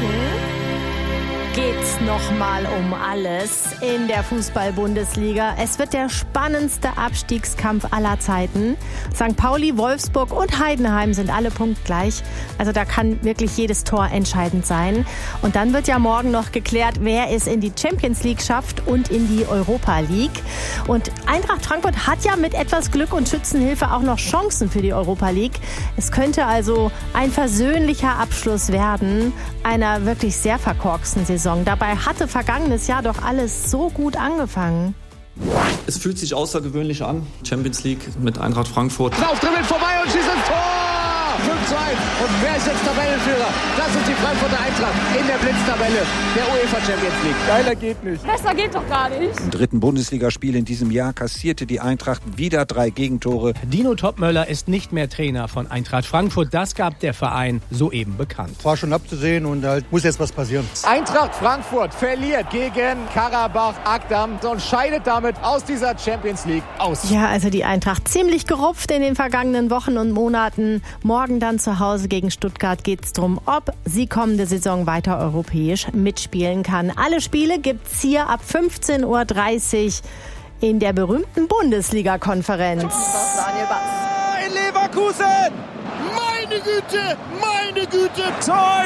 Geht's nochmal um alles in der Fußball-Bundesliga. Es wird der spannendste Abstiegskampf aller Zeiten. St. Pauli, Wolfsburg und Heidenheim sind alle punktgleich. Also da kann wirklich jedes Tor entscheidend sein. Und dann wird ja morgen noch geklärt, wer es in die Champions League schafft und in die Europa League. Und Eintracht Frankfurt hat ja mit etwas Glück und Schützenhilfe auch noch Chancen für die Europa League. Es könnte also ein versöhnlicher Abschluss werden einer wirklich sehr verkorksten Saison. Dabei hatte vergangenes Jahr doch alles so gut angefangen. Es fühlt sich außergewöhnlich an. Champions League mit Eintracht Frankfurt. Laufdribbeln vorbei und schießt ins Tor! 5:1. Und wer ist jetzt Tabellenführer? Das ist die Frankfurter Eintracht in der Blitztabelle der UEFA Champions League. Geiler geht nicht. Besser geht doch gar nicht. Im 3. Bundesligaspiel in diesem Jahr kassierte die Eintracht wieder 3 Gegentore. Dino Topmöller ist nicht mehr Trainer von Eintracht Frankfurt. Das gab der Verein soeben bekannt. War schon abzusehen und muss jetzt was passieren. Eintracht Frankfurt verliert gegen Karabach Akdam und scheidet damit aus dieser Champions League aus. Ja, also die Eintracht ziemlich gerupft in den vergangenen Wochen und Monaten. Morgen dann zu Hause gegen Stuttgart geht es darum, ob sie kommende Saison weiter europäisch mitspielen kann. Alle Spiele gibt's hier ab 15:30 Uhr in der berühmten Bundesliga-Konferenz. Daniel Batz. In Leverkusen! Meine Güte! Tor!